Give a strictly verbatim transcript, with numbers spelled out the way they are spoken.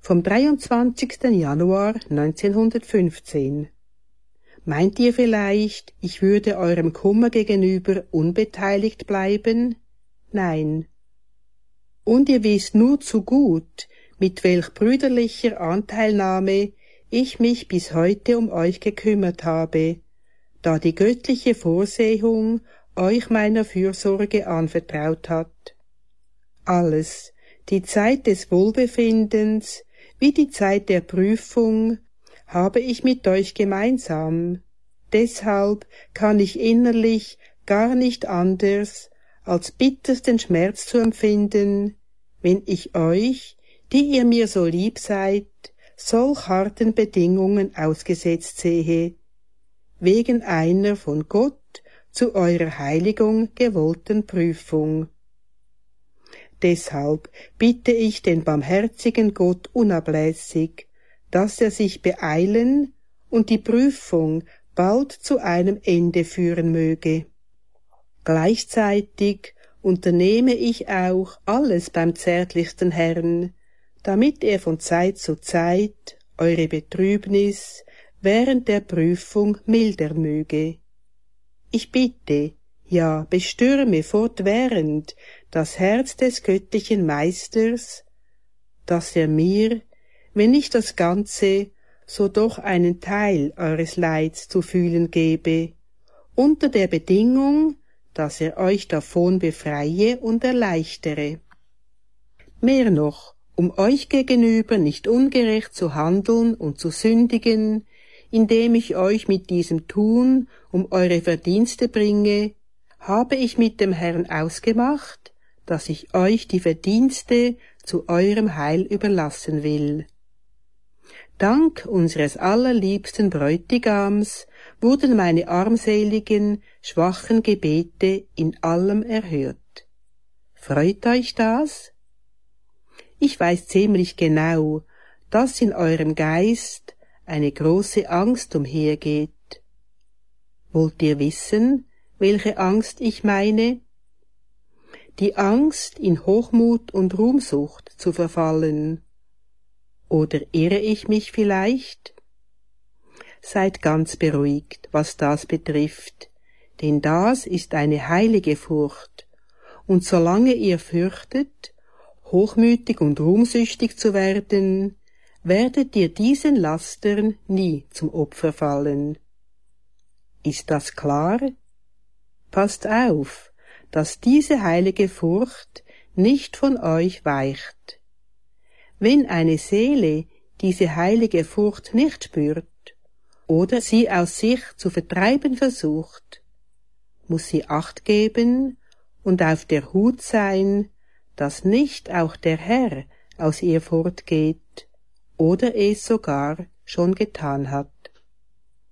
vom dreiundzwanzigsten Januar neunzehnhundertfünfzehn. Meint ihr vielleicht, ich würde eurem Kummer gegenüber unbeteiligt bleiben? Nein. Und ihr wisst nur zu gut, mit welch brüderlicher Anteilnahme ich mich bis heute um euch gekümmert habe, da die göttliche Vorsehung euch meiner Fürsorge anvertraut hat. Alles, die Zeit des Wohlbefindens wie die Zeit der Prüfung, habe ich mit euch gemeinsam. Deshalb kann ich innerlich gar nicht anders, als bittersten Schmerz zu empfinden, wenn ich euch, die ihr mir so lieb seid, solch harten Bedingungen ausgesetzt sehe, wegen einer von Gott zu eurer Heiligung gewollten Prüfung. Deshalb bitte ich den barmherzigen Gott unablässig, dass er sich beeilen und die Prüfung bald zu einem Ende führen möge. Gleichzeitig unternehme ich auch alles beim zärtlichsten Herrn, damit er von Zeit zu Zeit eure Betrübnis während der Prüfung mildern möge. Ich bitte, ja bestürme fortwährend das Herz des göttlichen Meisters, dass er mir, wenn nicht das Ganze, so doch einen Teil eures Leids zu fühlen gebe, unter der Bedingung, dass er euch davon befreie und erleichtere. Mehr noch, um euch gegenüber nicht ungerecht zu handeln und zu sündigen, indem ich euch mit diesem Tun um eure Verdienste bringe, habe ich mit dem Herrn ausgemacht, dass ich euch die Verdienste zu eurem Heil überlassen will. Dank unseres allerliebsten Bräutigams wurden meine armseligen, schwachen Gebete in allem erhört. Freut euch das? Ich weiß ziemlich genau, dass in eurem Geist eine große Angst umhergeht. Wollt ihr wissen, welche Angst ich meine? Die Angst, in Hochmut und Ruhmsucht zu verfallen. Oder irre ich mich vielleicht? Seid ganz beruhigt, was das betrifft, denn das ist eine heilige Furcht, und solange ihr fürchtet, hochmütig und ruhmsüchtig zu werden, werdet ihr diesen Lastern nie zum Opfer fallen. Ist das klar? Passt auf, dass diese heilige Furcht nicht von euch weicht. Wenn eine Seele diese heilige Furcht nicht spürt oder sie aus sich zu vertreiben versucht, muss sie Acht geben und auf der Hut sein, dass nicht auch der Herr aus ihr fortgeht oder es sogar schon getan hat.